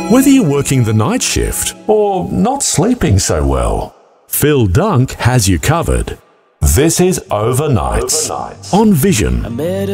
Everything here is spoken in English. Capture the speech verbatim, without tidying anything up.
Whether you're working the night shift or not sleeping so well, Phil Dunk has you covered. This is Overnights on Vision.